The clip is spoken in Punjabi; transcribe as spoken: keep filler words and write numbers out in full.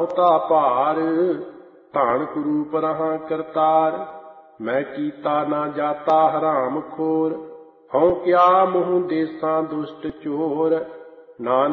ਬਹੁਤਾ ਭਾਰ। ਧਾਨ ਕਰੂਪ ਰਹਾ ਕਰਤਾਰ, ਮੈਂ ਕੀਤਾ ਨਾ ਜਾਤਾ ਹਰਾਮ ਖੋਰ। ਹਉ ਕਿਆ ਮੂੰਹ ਦੇਸਾਂ ਦੁਸ਼ਟ ਚੋਰ, ਨਾਨਕ